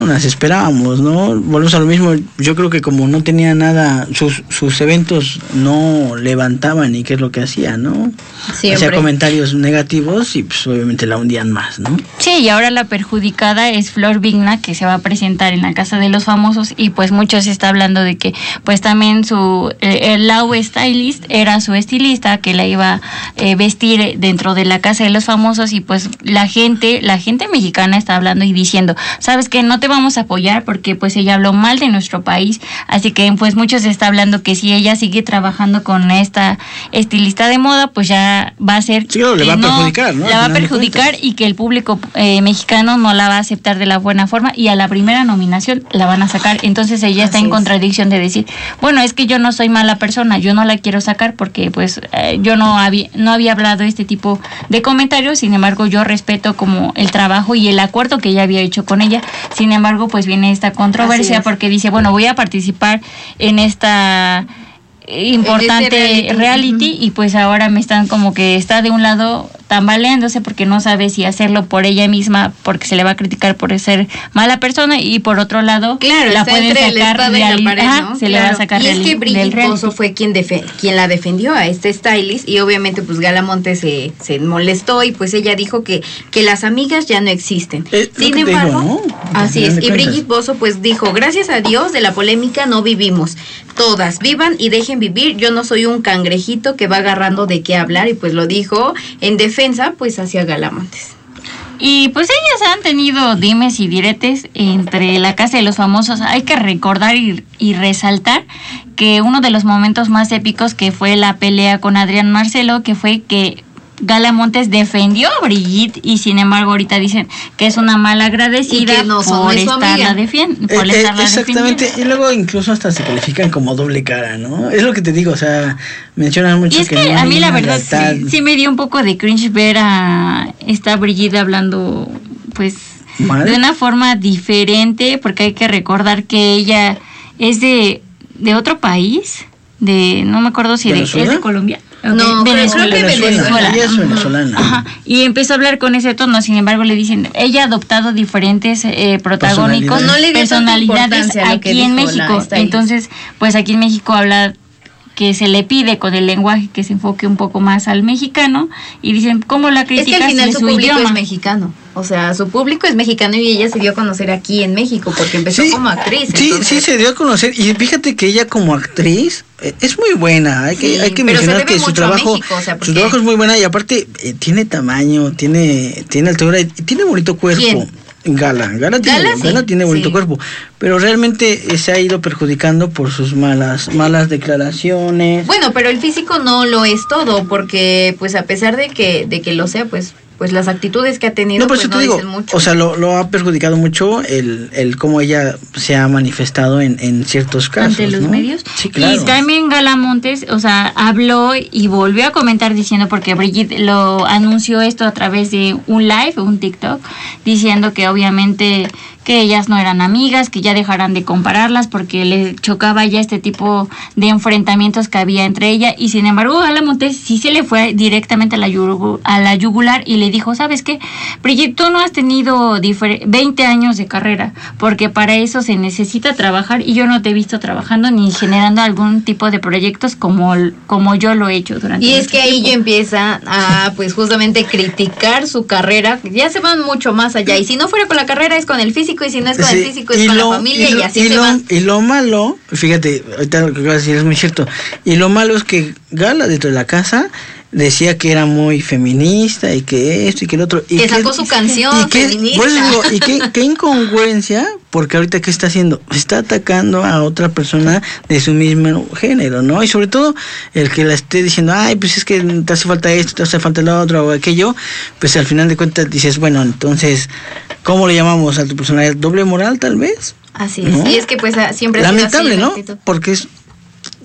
personas, esperábamos, ¿no? Volvemos a lo mismo, yo creo que como no tenía nada, sus eventos no levantaban y qué es lo que hacía, ¿no? Hacía comentarios negativos y pues obviamente la hundían más, ¿no? Sí, y ahora la perjudicada es Flor Vigna, que se va a presentar en la Casa de los Famosos, y pues mucho se está hablando de que pues también el Lau Stylist era su estilista que la iba a vestir dentro de la Casa de los Famosos, y pues la gente mexicana está hablando y diciendo, ¿sabes qué? No te vamos a apoyar porque pues ella habló mal de nuestro país, así que pues mucho se está hablando que si ella sigue trabajando con esta estilista de moda, pues ya va a ser... Sí, le va a perjudicar, ¿no? La va a perjudicar y que el público mexicano no la va a aceptar de la buena forma y a la primera nominación la van a sacar. Entonces ella está en contradicción de decir, bueno, es que yo no soy mala persona, yo no la quiero sacar porque pues yo no había hablado este tipo de comentarios, sin embargo yo respeto como el trabajo y el acuerdo que ella había hecho con ella. Sin embargo, pues viene esta controversia porque dice, bueno, voy a participar en esta importante reality y pues ahora me están como que está de un lado tambaleándose porque no sabe si hacerlo por ella misma porque se le va a criticar por ser mala persona, y por otro lado la pueden sacar ¿no? Se le va a sacar y es que Brigitte Bozo fue quien la defendió a este stylist, y obviamente pues Gala Montes se molestó y pues ella dijo que las amigas ya no existen. Sin embargo, así es, y Brigitte Bozo pues dijo, gracias a Dios de la polémica no vivimos, todas vivan y dejen vivir, yo no soy un cangrejito que va agarrando de qué hablar, y pues lo dijo en defensa pues hacia Gala Montes. Y pues ellas han tenido dimes y diretes entre la Casa de los Famosos. Hay que recordar y resaltar que uno de los momentos más épicos que fue la pelea con Adrián Marcelo, que fue que Gala Montes defendió a Brigitte y sin embargo ahorita dicen que es una mala agradecida por estarla defendiendo. Exactamente, y luego incluso hasta se califican como doble cara, ¿no? Es lo que te digo, o sea, mencionan mucho y es que no a mí la verdad sí me dio un poco de cringe ver a esta Brigitte hablando pues de una forma diferente, porque hay que recordar que ella es de otro país, no me acuerdo si es de Colombia. Okay. No, Venezuela. Ella es venezolana. Ajá. Y empezó a hablar con ese tono, sin embargo le dicen, ella ha adoptado diferentes protagónicos, personalidades aquí en México. Entonces, pues aquí en México habla que se le pide con el lenguaje que se enfoque un poco más al mexicano, y dicen, ¿cómo la criticas? Es que al final su público idioma es mexicano. O sea, su público es mexicano y ella se dio a conocer aquí en México porque empezó como actriz. Sí, se dio a conocer, y fíjate que ella como actriz es muy buena. Hay que mencionar que su trabajo es muy buena, y aparte tiene tamaño, tiene altura y tiene bonito cuerpo. ¿Quién? Gala tiene bonito cuerpo, pero realmente se ha ido perjudicando por sus malas declaraciones. Bueno, pero el físico no lo es todo, porque pues a pesar de que lo sea, pues las actitudes que ha tenido no dicen mucho. O sea, lo ha perjudicado mucho el cómo ella se ha manifestado en ciertos casos, ante los medios. Sí, claro. Y también Gala Montes, o sea, habló y volvió a comentar diciendo, porque Brigitte lo anunció esto a través de un live, un TikTok, diciendo que obviamente que ellas no eran amigas, que ya dejaran de compararlas porque le chocaba ya este tipo de enfrentamientos que había entre ella, y sin embargo Gala Montes sí se le fue directamente a la yugular y le dijo, ¿sabes qué? Brigitte, tú no has tenido 20 años de carrera, porque para eso se necesita trabajar, y yo no te he visto trabajando ni generando algún tipo de proyectos como yo lo he hecho durante y es que ahí ya empieza a pues justamente criticar su carrera, ya se van mucho más allá, y si no fuera con la carrera es con el físico, y si no es con el físico es con la familia, y así se van. Y lo malo, fíjate, ahorita lo que acabas de decir es muy cierto, y lo malo es que Gala dentro de la casa decía que era muy feminista y que esto y que el otro, y que sacó su canción feminista. Y qué incongruencia, porque ahorita ¿qué está haciendo? Está atacando a otra persona de su mismo género, ¿no? Y sobre todo el que la esté diciendo, ay, pues es que te hace falta esto, te hace falta lo otro o aquello, pues al final de cuentas dices, bueno, entonces, ¿cómo le llamamos a tu personalidad? ¿Doble moral tal vez? Así es, ¿no? Y es que pues siempre lamentable, ¿no? Porque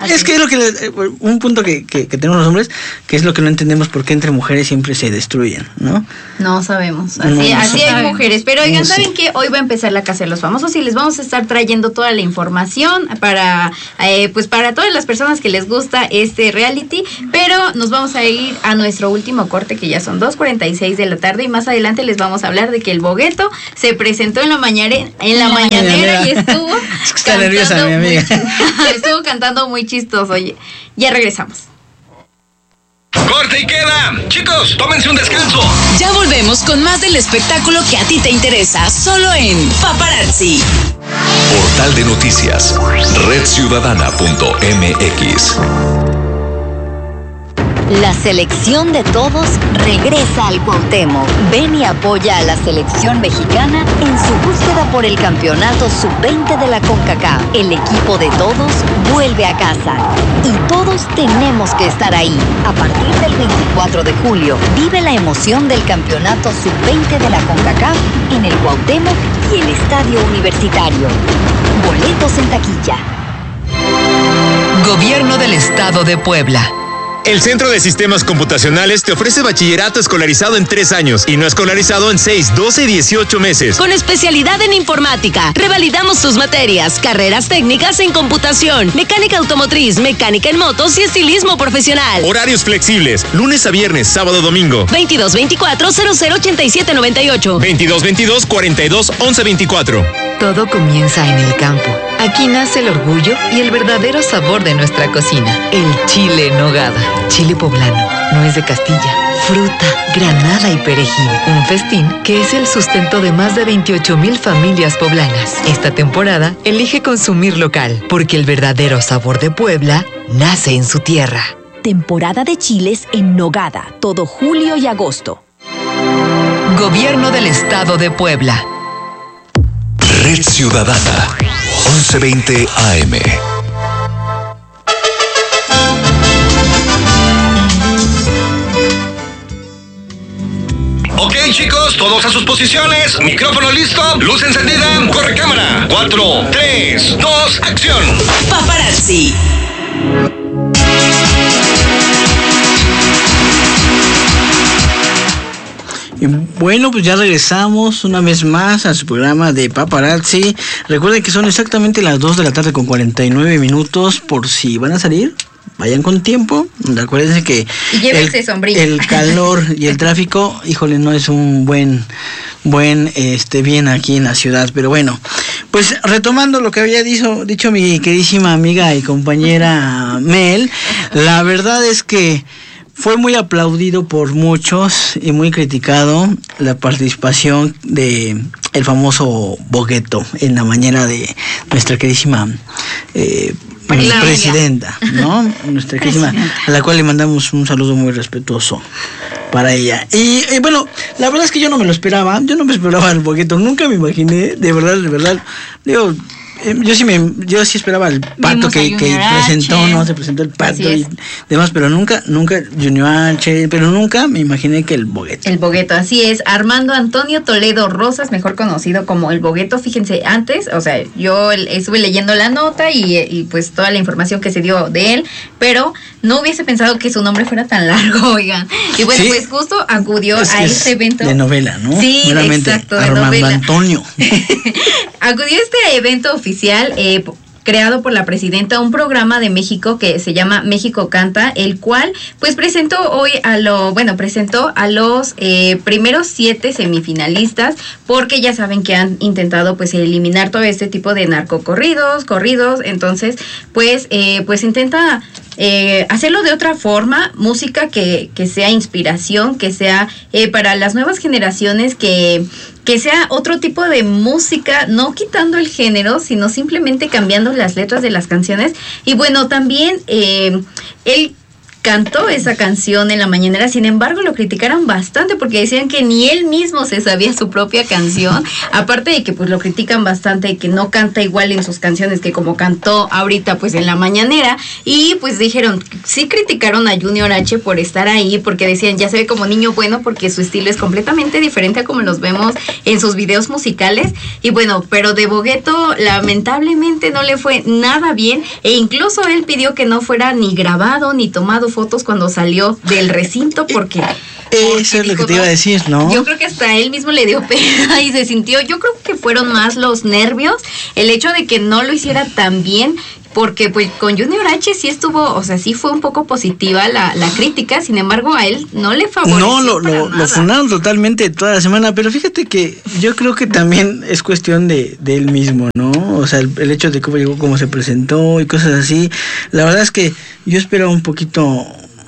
Es que es lo que un punto que tenemos los hombres, que es lo que no entendemos, por qué entre mujeres siempre se destruyen, ¿no? No sabemos. Así hay mujeres. Pero oigan, ¿saben qué? Hoy va a empezar la Casa de los Famosos y les vamos a estar trayendo toda la información para todas las personas que les gusta este reality. Pero nos vamos a ir a nuestro último corte, que ya son 2:46 de la tarde, y más adelante les vamos a hablar de que el Bogueto se presentó en la mañanera y estuvo está nerviosa mi amiga. Estuvo cantando muy chistoso. Oye, ya regresamos. ¡Corte y queda! Chicos, tómense un descanso. Ya volvemos con más del espectáculo que a ti te interesa, solo en Paparazzi. Portal de noticias, redciudadana.mx. La selección de todos regresa al Cuauhtémoc. Ven y apoya a la selección mexicana en su búsqueda por el campeonato sub-20 de la CONCACAF. El equipo de todos vuelve a casa y todos tenemos que estar ahí. A partir del 24 de julio, vive la emoción del campeonato sub-20 de la CONCACAF en el Cuauhtémoc y el Estadio Universitario. Boletos en taquilla. Gobierno del Estado de Puebla. El Centro de Sistemas Computacionales te ofrece bachillerato escolarizado en 3 años y no escolarizado en 6, 12 y 18 meses. Con especialidad en informática, revalidamos tus materias, carreras técnicas en computación, mecánica automotriz, mecánica en motos y estilismo profesional. Horarios flexibles, lunes a viernes, sábado, domingo. 2224-008798. 2222-421124. Todo comienza en el campo. Aquí nace el orgullo y el verdadero sabor de nuestra cocina. El chile en nogada. Chile poblano, nuez de Castilla, fruta, granada y perejil. Un festín que es el sustento de más de 28,000 familias poblanas. Esta temporada elige consumir local, porque el verdadero sabor de Puebla nace en su tierra. Temporada de chiles en nogada, todo julio y agosto. Gobierno del Estado de Puebla. Red Ciudadana, 1120 AM. Ok, chicos, todos a sus posiciones. Micrófono listo, luz encendida, corre cámara. 4, 3, 2, acción. Paparazzi. Y bueno, pues ya regresamos una vez más a su programa de Paparazzi. Recuerden que son exactamente las 2 de la tarde con 49 minutos. Por si van a salir, vayan con tiempo. Acuérdense que el calor y el tráfico, híjole, no es un buen bien aquí en la ciudad. Pero bueno, pues retomando lo que había dicho mi queridísima amiga y compañera Mel, la verdad es que fue muy aplaudido por muchos y muy criticado la participación de el famoso Bogueto en la mañana de nuestra queridísima presidenta, ¿no? Nuestra queridísima, a la cual le mandamos un saludo muy respetuoso para ella. Y bueno, la verdad es que yo no me esperaba el Bogueto, nunca me imaginé, de verdad, digo, yo sí esperaba el pato que presentó, ¿no? Se presentó el pato y demás, pero nunca Junior H, pero nunca me imaginé que el Bogueto. El Bogueto, así es. Armando Antonio Toledo Rosas, mejor conocido como el Bogueto. Fíjense, antes, o sea, yo estuve leyendo la nota y pues toda la información que se dio de él, pero no hubiese pensado que su nombre fuera tan largo, oigan. Y bueno, pues justo acudió a este evento. De novela, ¿no? Sí, exacto, de Armando novela. Antonio. Acudió a este evento oficial creado por la presidenta, un programa de México que se llama México Canta, el cual pues presentó a los primeros 7 semifinalistas, porque ya saben que han intentado pues eliminar todo este tipo de narcocorridos, entonces pues intenta hacerlo de otra forma, música que sea inspiración, que sea para las nuevas generaciones, que sea otro tipo de música, no quitando el género, sino simplemente cambiando las letras de las canciones. Y bueno, también él cantó esa canción en la mañanera. Sin embargo, lo criticaron bastante porque decían que ni él mismo se sabía su propia canción. Aparte de que pues lo critican bastante, que no canta igual en sus canciones que como cantó ahorita pues en la mañanera. Y pues dijeron, sí criticaron a Junior H por estar ahí, porque decían, ya se ve como niño bueno porque su estilo es completamente diferente a como los vemos en sus videos musicales. Y bueno, pero de Bogueto lamentablemente no le fue nada bien, e incluso él pidió que no fuera ni grabado ni tomado fotos cuando salió del recinto porque eso es lo que te iba a decir, ¿no? Yo creo que hasta él mismo le dio pena y se sintió, yo creo que fueron más los nervios, el hecho de que no lo hiciera tan bien, porque pues con Junior H sí estuvo, o sea, sí fue un poco positiva la crítica, sin embargo a él no le favoreció. No, lo funaron totalmente toda la semana, pero fíjate que yo creo que también es cuestión de él mismo, ¿no? O sea, el hecho de cómo llegó, cómo se presentó y cosas así, la verdad es que yo esperaba un poquito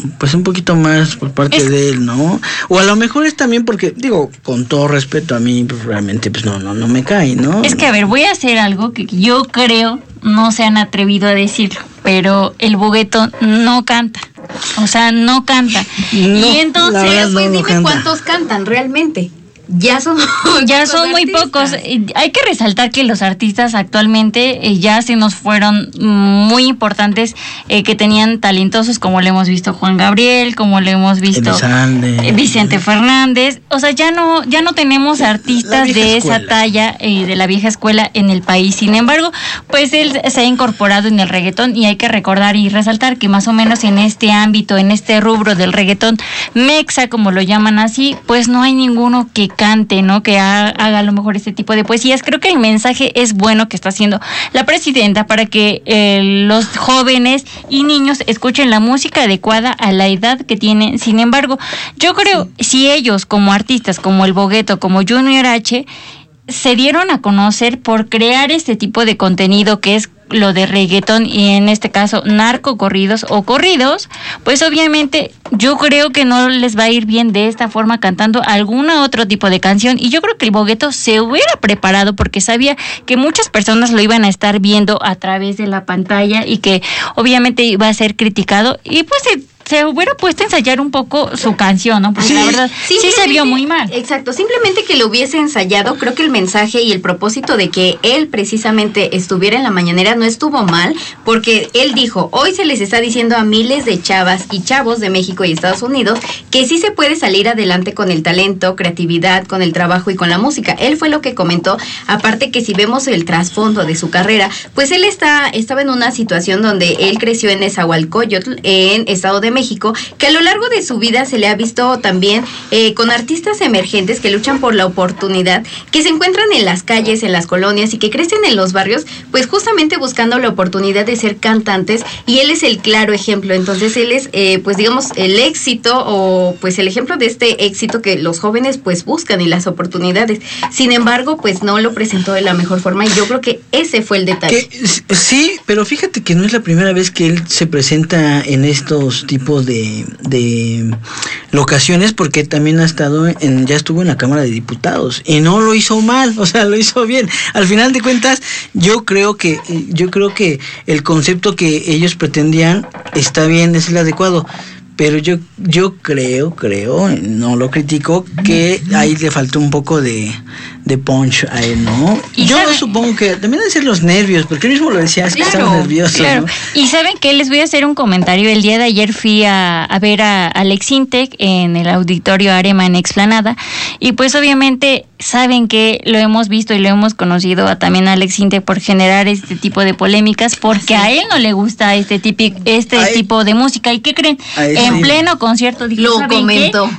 más por parte de él, ¿no? O a lo mejor es también porque, digo, con todo respeto a mí, pues realmente pues no me cae, ¿no? Es que, a ver, voy a hacer algo que yo creo no se han atrevido a decirlo, pero el Bogueto no canta. O sea, no canta. No, y entonces, pues dime cuántos cantan realmente. Ya son muy pocos. Hay que resaltar que los artistas actualmente ya se nos fueron muy importantes, que tenían talentosos, como le hemos visto Juan Gabriel, como le hemos visto Vicente Fernández. O sea, ya no tenemos artistas de esa talla, de la vieja escuela en el país. Sin embargo, pues él se ha incorporado en el reggaetón, y hay que recordar y resaltar que más o menos en este ámbito, en este rubro del reggaetón mexa, como lo llaman así, pues no hay ninguno que cante, ¿no? Que haga a lo mejor este tipo de poesías. Creo que el mensaje es bueno que está haciendo la presidenta para que los jóvenes y niños escuchen la música adecuada a la edad que tienen. Sin embargo, yo creo, si ellos como artistas, como el Bogueto, como Junior H, se dieron a conocer por crear este tipo de contenido que es lo de reggaetón, y en este caso narcocorridos o corridos, pues obviamente yo creo que no les va a ir bien de esta forma cantando alguna otro tipo de canción. Y yo creo que el Bogueto se hubiera preparado porque sabía que muchas personas lo iban a estar viendo a través de la pantalla y que obviamente iba a ser criticado, y pues se hubiera puesto a ensayar un poco su canción, ¿no? Porque la verdad sí se vio muy mal. Exacto, simplemente que lo hubiese ensayado. Creo que el mensaje y el propósito de que él precisamente estuviera en la mañanera no estuvo mal, porque él dijo, hoy se les está diciendo a miles de chavas y chavos de México y Estados Unidos que sí se puede salir adelante con el talento, creatividad, con el trabajo y con la música. Él fue lo que comentó. Aparte que si vemos el trasfondo de su carrera, pues él estaba en una situación donde él creció en Nezahualcóyotl, en Estado de México, que a lo largo de su vida se le ha visto también con artistas emergentes que luchan por la oportunidad, que se encuentran en las calles, en las colonias y que crecen en los barrios, pues justamente buscando la oportunidad de ser cantantes, y él es el claro ejemplo. Entonces él es pues digamos el éxito, o pues el ejemplo de este éxito que los jóvenes pues buscan y las oportunidades. Sin embargo, pues no lo presentó de la mejor forma, y yo creo que ese fue el detalle. Sí, pero fíjate que no es la primera vez que él se presenta en estos tipos de locaciones, porque también ya estuvo en la Cámara de Diputados y no lo hizo mal, o sea, lo hizo bien. Al final de cuentas, yo creo que el concepto que ellos pretendían está bien, es el adecuado. Pero yo creo, no lo critico, que ahí le faltó un poco de punch a él, ¿no? Yo supongo que también deben ser los nervios, porque él mismo lo decía, es que estaba nervioso, ¿no? Y saben que les voy a hacer un comentario. El día de ayer fui a ver a Alex Intec en el Auditorio Arema en Explanada, y pues obviamente saben que lo hemos visto y lo hemos conocido también a Alex Intec por generar este tipo de polémicas, porque a él no le gusta este tipo de música. ¿Y qué creen? En pleno concierto dijo, lo comentó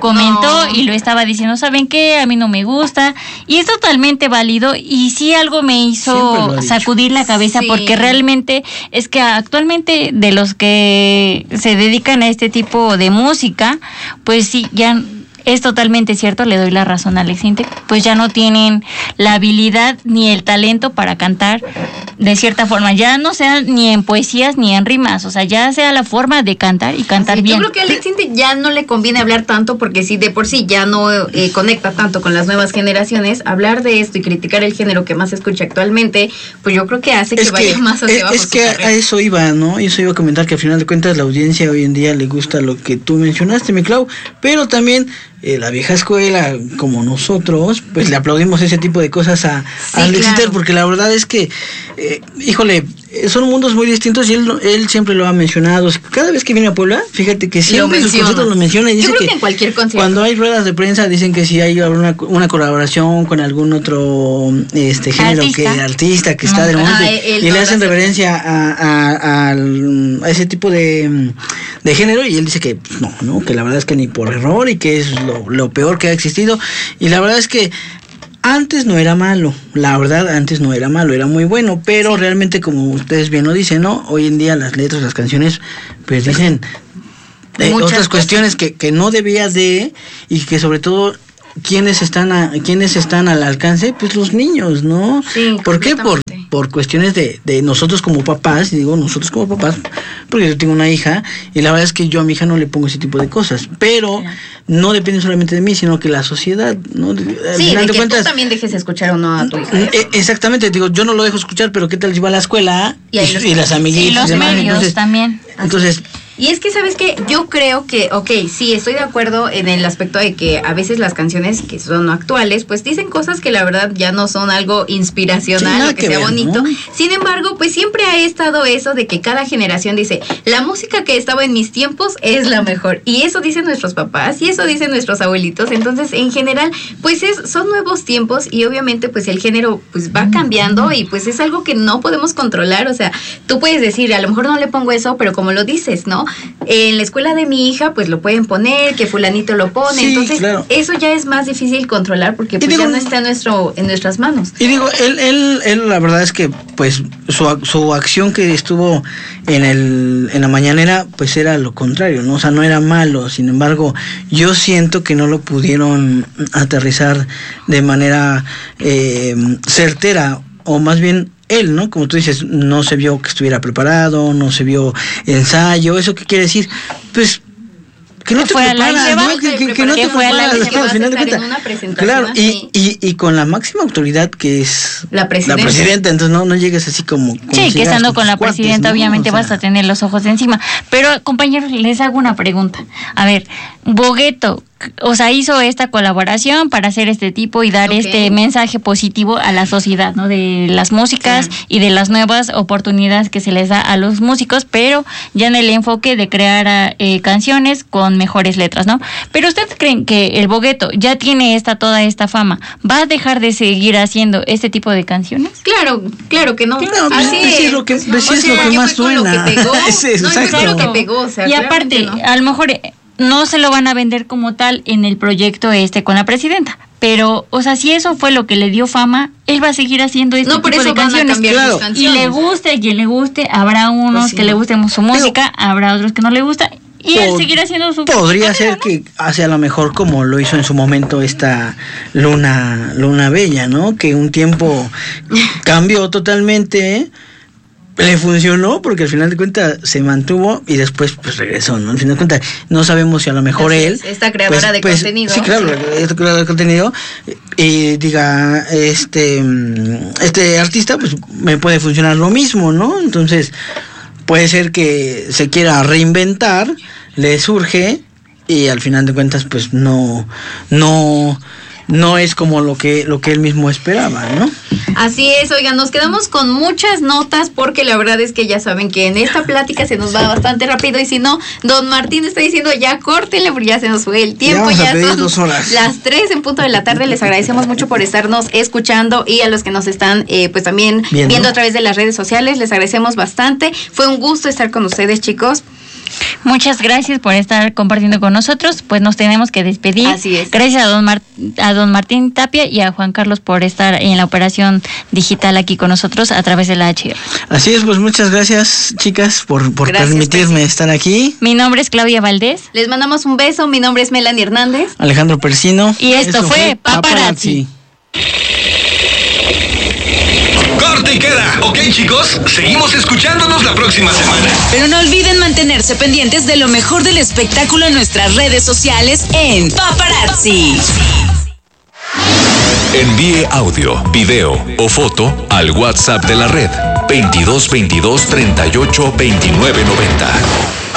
y lo estaba diciendo, ¿saben qué? A mí no me gusta, y es totalmente válido. Y sí, algo me hizo sacudir la cabeza, porque realmente es que actualmente de los que se dedican a este tipo de música, pues sí, ya es totalmente cierto, le doy la razón a Alex Intec, pues ya no tienen la habilidad ni el talento para cantar de cierta forma, ya no sea ni en poesías ni en rimas, o sea, ya sea la forma de cantar y cantar bien. Yo creo que a Alex Intec ya no le conviene hablar tanto, porque si de por sí ya no conecta tanto con las nuevas generaciones, hablar de esto y criticar el género que más se escucha actualmente, pues yo creo que hace que vaya más hacia abajo. Es que a eso iba, ¿no? Eso iba a comentar, que al final de cuentas la audiencia hoy en día le gusta lo que tú mencionaste, mi Clau, pero también la vieja escuela, como nosotros, pues le aplaudimos ese tipo de cosas a Alex Intec, porque la verdad es que, híjole, son mundos muy distintos y él siempre lo ha mencionado. Cada vez que viene a Puebla, fíjate que siempre sus conciertos lo menciona y dice Yo creo que en cualquier concierto, cuando hay ruedas de prensa dicen que si hay una colaboración con algún otro género, artista que está del momento, y le hacen reverencia a ese tipo de género, y él dice que no, que la verdad es que ni por error y que es lo peor que ha existido. Y la verdad es que antes no era malo, la verdad, antes no era malo, era muy bueno, pero realmente, como ustedes bien lo dicen, ¿no? Hoy en día las letras, las canciones, pues dicen otras cuestiones que no debía de, y que sobre todo ¿quiénes están al alcance? Pues los niños, ¿no? Sí, ¿por qué? Por cuestiones de nosotros como papás, y digo nosotros como papás, porque yo tengo una hija, y la verdad es que yo a mi hija no le pongo ese tipo de cosas, pero no depende solamente de mí, sino que la sociedad, ¿no? Sí, de que tú también dejes escuchar o no a tu hija. Exactamente, digo, yo no lo dejo escuchar, pero ¿qué tal si va a la escuela? Y las amiguitas y los demás, medios también. Entonces, y es que, ¿sabes qué? Yo creo que, sí, estoy de acuerdo en el aspecto de que a veces las canciones que son actuales, pues dicen cosas que la verdad ya no son algo inspiracional, o que sea bonito. ¿No? Sin embargo, pues siempre ha estado eso de que cada generación dice, la música que estaba en mis tiempos es la mejor. Y eso dicen nuestros papás, y eso dicen nuestros abuelitos. Entonces, en general, pues son nuevos tiempos, y obviamente, pues el género pues va cambiando, y pues es algo que no podemos controlar. O sea, tú puedes decir, a lo mejor no le pongo eso, pero como lo dices, ¿no? En la escuela de mi hija, pues lo pueden poner, que fulanito lo pone, sí, entonces claro, eso ya es más difícil controlar, porque pues ya no está en nuestras manos. Y digo, él la verdad es que pues su acción que estuvo en la mañanera, pues era lo contrario, ¿no? O sea, no era malo. Sin embargo, yo siento que no lo pudieron aterrizar de manera certera, o más bien él, ¿no? Como tú dices, no se vio que estuviera preparado, no se vio ensayo. ¿Eso qué quiere decir? Pues que no te preparas, ¿no? Que no te preparas, al final de cuentas. Claro, y con la máxima autoridad que es la presidenta, entonces no llegues así como sí, que estando con la presidenta, ¿no? Obviamente vas a tener los ojos de encima. Pero, compañeros, les hago una pregunta. A ver, Bogueto, o sea, hizo esta colaboración para hacer este tipo y dar este mensaje positivo a la sociedad, ¿no? De las músicas y de las nuevas oportunidades que se les da a los músicos, pero ya en el enfoque de crear canciones con mejores letras, ¿no? Pero ¿ustedes creen que el Bogueto ya tiene toda esta fama? ¿Va a dejar de seguir haciendo este tipo de canciones? Claro que no. Claro, así es lo que más suena. Lo que pegó, o sea, y aparte, no, a lo mejor no se lo van a vender como tal en el proyecto con la presidenta, pero, o sea, si eso fue lo que le dio fama, él va a seguir haciendo este tipo de canciones. Claro. Y le guste a quien le guste, habrá unos que le guste su música, habrá otros que no le gusta, y él seguirá haciendo su podría ser, ¿no? Que hace a lo mejor como lo hizo en su momento esta Luna Bella, ¿no? Que un tiempo cambió totalmente, le funcionó, porque al final de cuentas se mantuvo y después pues regresó, ¿no? Al final de cuentas no sabemos si a lo mejor él, esta creadora de contenido. Sí, claro, esta creadora de contenido, y diga, este artista pues me puede funcionar lo mismo, ¿no? Entonces puede ser que se quiera reinventar, le surge, y al final de cuentas pues no es como lo que él mismo esperaba, ¿no? Así es, oigan, nos quedamos con muchas notas, porque la verdad es que ya saben que en esta plática se nos va bastante rápido, y si no, don Martín está diciendo ya córtenle porque ya se nos fue el tiempo, ya son 2 horas. Las 3 en punto de la tarde. Les agradecemos mucho por estarnos escuchando, y a los que nos están pues también viendo a través de las redes sociales, les agradecemos bastante. Fue un gusto estar con ustedes, chicos. Muchas gracias por estar compartiendo con nosotros. Pues nos tenemos que despedir. Así es. Gracias a don Martín Tapia y a Juan Carlos por estar en la operación digital aquí con nosotros a través de la HR. Así es, pues muchas gracias, chicas, por permitirme estar aquí. Mi nombre es Claudia Valdés. Les mandamos un beso. Mi nombre es Melanie Hernández. Alejandro Persino. Y esto fue Paparazzi. Corte y queda. Ok, chicos, seguimos escuchándonos la próxima semana. Pero no olviden mantenerse pendientes de lo mejor del espectáculo en nuestras redes sociales en Paparazzi. Envíe audio, video o foto al WhatsApp de la red 22 22 38 29 90.